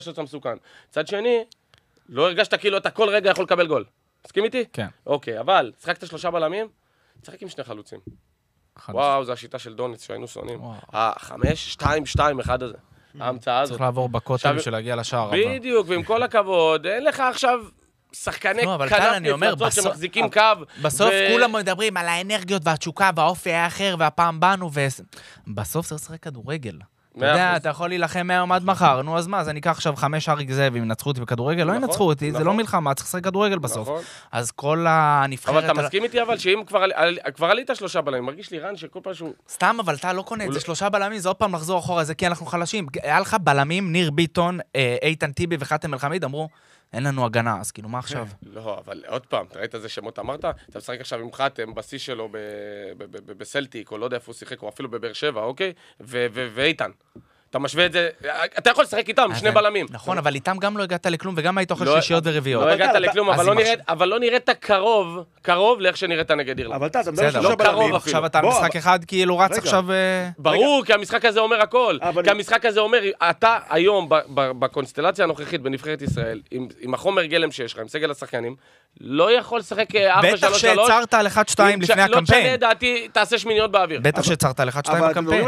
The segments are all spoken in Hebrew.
שאתה מסוכן. צד שני, לא הרגשת כאילו אתה כל רגע יכול לקבל גול. מסכים איתי? כן. אוקיי, אבל שחקת 3 בלמים, תשחק עם 2 חלוצים. וואו, זו השיטה של דוניץ שהיינו שונאים. 5, 2, 2, 1 הזה. ההמצאה הזאת. צריך לעבור בקוטל בשביל להגיע לשער. בדיוק, ועם כל הכבוד, אין לך עכשיו שחקני כנף מפלצות שמחזיקים קו. בסוף כולם מדברים על האנרגיות והתשוקה והאופי היה אחר והפעם באנו בסוף זה שחק כדורגל. אתה יודע, אתה יכול להילחם מהיום עד מחר, נו אז מה, אז אני אקח עכשיו 5 אריק זאב, אם ינצחו אותי בכדורגל, לא ינצחו אותי, זה לא מלחמה, צריך לשחק כדורגל בסוף. אז כל הנבחרת... אבל אתה מסכים איתי אבל שאם כבר עלית 3 בלמים, מרגיש לי רן שכל פעם שהוא... סתם, אבל אתה לא קונה את זה, 3 בלמים, זה עוד פעם לחזור אחורה, זה כי אנחנו חלשים. היה לך בלמים, ניר ביטון, איתן טיבי וחתם אל-חמיד, אמרו, אין לנו הגנה, אז כאילו, מה עכשיו? לא, אבל עוד פעם, אתה ראית איזה שמות אמרת? אתה משחק עכשיו עם חתם, בשיא שלו בסלטיק, או לא יודע איפה הוא שיחק, או אפילו בבאר שבע, אוקיי? ואיתן. אתה משווה את זה, אתה יכול לשחק איתם, 2 בלמים. נכון, אבל איתם גם לא הגעת לכלום, וגם היית אוכל שלישיות ורביעיות. לא הגעת לכלום, אבל לא נראית קרוב לאיך שנראית נגד אירלנד. אבל אתה מדבר 3 בלמים. עכשיו אתה משחק אחד כאילו רץ עכשיו... ברור, כי המשחק הזה אומר הכל. כי המשחק הזה אומר, אתה היום, בקונסטלציה הנוכחית בנבחרת ישראל, עם החומר גלם שיש לך, עם סגל השחקנים, לא יכול לשחק 4-3-3. בטח שהצרת על 1-2 לפני הקמפיין. לא תשנה דעתי, תעשה שמיניות באוויר. בטח שהצרת על 1-2 בקמפיין.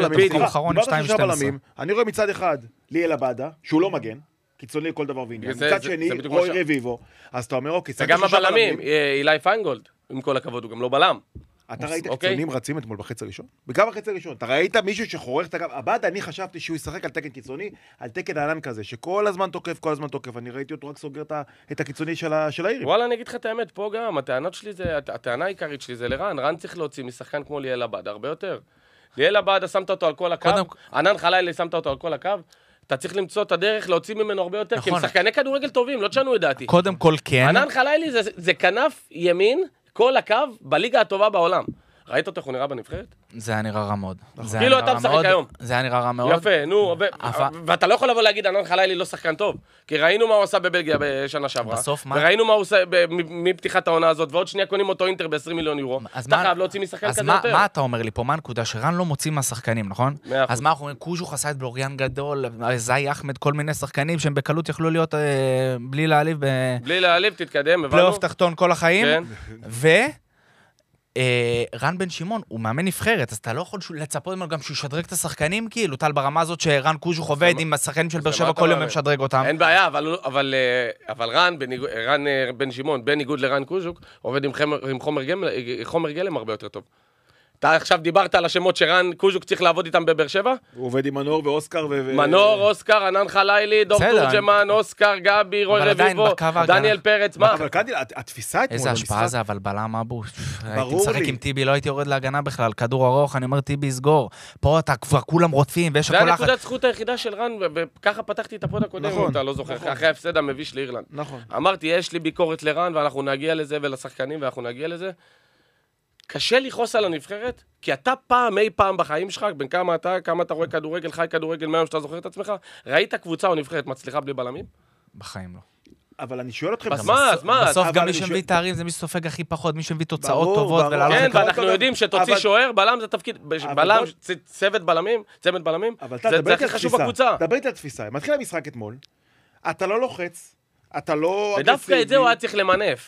אני רואה מצד אחד ליאל עבדה, שהוא לא מגן, קיצוני לכל דבר ועניין. מצד שני, רוי רביבו. אז אתה אומר, אוקיי, וגם הבלמים, אילי פיינגולד, עם כל הכבוד, הוא גם לא בלם. אתה ראית קיצונים רצים אתמול בחצי הראשון? בכמה בחצי הראשון? אתה ראית מישהו שחורך את הקו? עבדה, אני חשבתי שהוא ישחק על תקן קיצוני, על תקן העלן כזה, שכל הזמן תוקף, אני ראיתי אותו רק סוגר את הקיצוני של האירים. וואלה, אני אגיד לך את האמת, פה גם, הטענה העיקרית שלי זה לרן, רן צריך להוציא משחקן כמו ליאל עבדה, הרבה יותר. ליאל עבדה, שמת אותו על כל הקו, ענן חלילי שמת אותו על כל הקו, אתה צריך למצוא את הדרך להוציא ממנו הרבה יותר, כי הם שחקני כדורגל טובים, לא תשנו את דעתי. קודם כל כן. ענן חלילי זה כנף ימין, כל הקו, בליגה הטובה בעולם. ראית אותו איך הוא נראה בנבחרת? זה היה נראה רע מאוד. כאילו אתה משחק היום. זה היה נראה רע מאוד. יפה, נו, ואתה לא יכול לבוא להגיד, ענן חלילי לא שחקן טוב, כי ראינו מה הוא עושה בבלגיה בשנה שעברה, וראינו מה הוא עושה מפתיחת העונה הזאת, ועוד שנייה קונים אותו אינטר ב-20 מיליון יורו. אתה חייב להוציא משחקן כזה יותר. אז מה אתה אומר לי פה? מה הנקודה? שרן לא מוציא מהשחקנים, נכון? אז מה אנחנו אומרים? קוז'וך עשה את בלוריאן גדול, זאי אחמד, כל מיני שחקנים שהם בקלות יכלו להיות בלי להעליב. בלי להעליב, תתקדם, הבנו. פלייאוף תחתון כל החיים. רן בן שמעון, הוא מאמן נבחרת, אז אתה לא יכול לצפות ממנו גם שהוא ישדרג את השחקנים, כאילו, טל ברמה הזאת שרן קוז'וך עובד עם השחקנים של באר שבע כל יום ומשדרג אותם. אין בעיה, אבל רן בן שמעון, בניגוד לרן קוז'וך, עובד עם חומר גלם הרבה יותר טוב. אתה עכשיו דיברת על השמות שרן קוז'וק צריך לעבוד איתם בבאר שבע? הוא עובד עם מנור ואוסקר מנור, אוסקר, ענן חלילי, דור תורג'מן, אוסקר, גבי, רוי רביבו, דניאל פרץ, מה? אבל קנדי, התפיסה אתמול... איזה השפעה זה, אבל בלם אבו. הייתי משחק עם טיבי, לא הייתי יורד להגנה בכלל, כדור ארוך, אני אומר טיבי יסגור. פה אתה כבר כולם רודפים, ויש הכל זה הנקודת זכות היחידה של רן, וככה פתחתי את הפוד הקודם, אם אתה לא זוכר, אחרי ההפסד המביש לאירלנד. אמרתי, יש לי ביקורת לרן, ואנחנו נגיע לזה ולשחקנים, ואנחנו נגיע לזה. קשה לכעוס על הנבחרת, כי אתה אי פעם בחיים שלך, בין כמה אתה רואה כדורגל, חי כדורגל מהיום שאתה זוכר את עצמך, ראית קבוצה או נבחרת מצליחה בלי בלמים? בחיים לא. אבל אני שואל אתכם... אז מה? בסוף גם מי שמביא תארים זה מי שסופג הכי פחות, מי שמביא תוצאות טובות ולעלות... כן, ואנחנו יודעים שתוציא שוער, בלם זה תפקיד, בלם, צוות בלמים, זה הכי חשוב בקבוצה. דבר איתי על תפיסה, מתחיל המשחק אתמול, אתה לא לוחץ, אתה לא... ודווקא את זה הוא היה צריך למנף.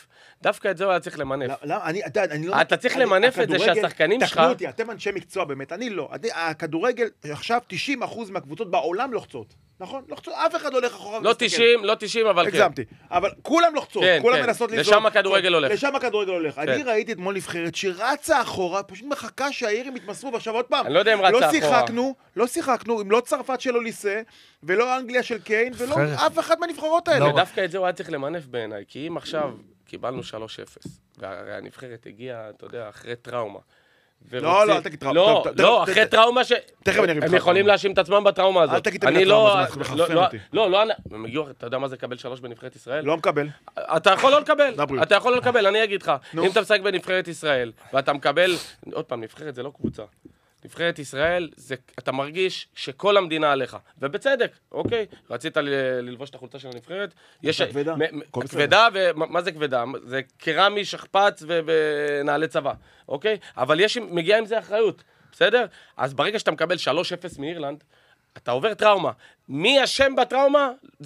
אתה צריך למנף את זה שהשחקנים שלך... תקנו אותי, אתם אנשי מקצוע באמת, אני לא. הכדורגל, עכשיו 90% מהקבוצות בעולם לוחצות. נכון? לוחצות, אף אחד הולך אחורה. לא 90, אבל כן. הגזמתי. אבל כולם לוחצות, כולם מנסות לזרוק. לשם הכדורגל הולך. אני ראיתי אתמול נבחרת שרצה אחורה, פשוט מחכה שהאירים יתמסרו, ועכשיו עוד פעם. אני לא יודע אם רצה אחורה. לא שיחקנו, אם לא צרפת של אוליסה, ולא אנגליה של קיין, ולא אף אחד מהנבחרות האלה. ודווקא את זה הוא היה צריך למנף בעיניי, כי אם עכשיו קיבלנו 3-0, והנבחרת הגיעה, אתה יודע, אחרי טראומה. לא, אל תגיד טראומה. לא, אחרי טראומה הם יכולים להאשים את עצמם בטראומה הזאת. אל תגיד את הטראומה, זה מחפן אותי. לא, אתה יודע מה זה קבל 3 בנבחרת ישראל? לא מקבל. אתה יכול לא לקבל, אני אגיד לך. אם אתה משחק בנבחרת ישראל, ואתה מקבל, עוד פעם, נבחרת זה לא קבוצה. נבחרת ישראל, אתה מרגיש שכל המדינה עליך, ובצדק, אוקיי? רצית ללבוש את החולצה של הנבחרת? יש כבדה, ומה זה כבדה? זה קרמי, שכפ"ץ ונעלי צבא, אוקיי? אבל מגיע עם זה אחריות, בסדר? אז ברגע שאתה מקבל 3-0 מאירלנד, אתה עובר טראומה. מי אשם בטראומה?